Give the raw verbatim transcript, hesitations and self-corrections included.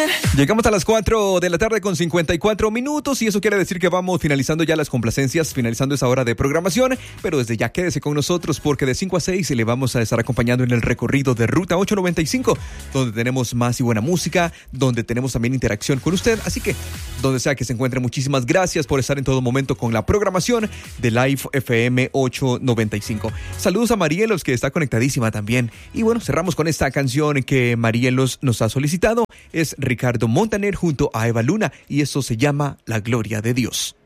Llegamos a las cuatro de la tarde con cincuenta y cuatro minutos y eso quiere decir que vamos finalizando ya las complacencias, finalizando esa hora de programación, pero desde ya quédese con nosotros porque de cinco a seis le vamos a estar acompañando en el recorrido de Ruta ochocientos noventa y cinco, donde tenemos más y buena música, donde tenemos también interacción con usted, así que donde sea que se encuentre, muchísimas gracias por estar en todo momento con la programación de Live F M ochocientos noventa y cinco. Saludos a Marielos, que está conectadísima también, y bueno, cerramos con esta canción que Marielos nos ha solicitado, es Ricardo Montaner junto a Eva Luna y esto se llama La Gloria de Dios.